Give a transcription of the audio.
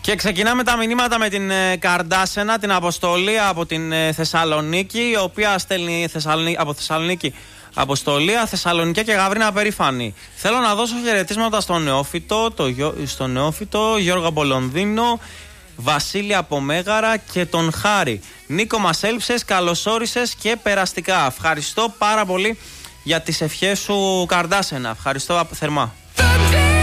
Και ξεκινάμε τα μηνύματα με την Καρντάσενα, την Αποστολή από την Θεσσαλονίκη, η οποία στέλνει από Θεσσαλονίκη Αποστολία, Θεσσαλονίκη και Γαβρίνα περήφανη. Θέλω να δώσω χαιρετίσματα στον νεόφυτο Γιώργο από Λονδίνο, Βασίλη από Μέγαρα και τον Χάρη. Νίκο, μας έλειψες, καλώς όρισες και περαστικά. Ευχαριστώ πάρα πολύ για τις ευχές σου, Καρντάσενα. Ευχαριστώ θερμά.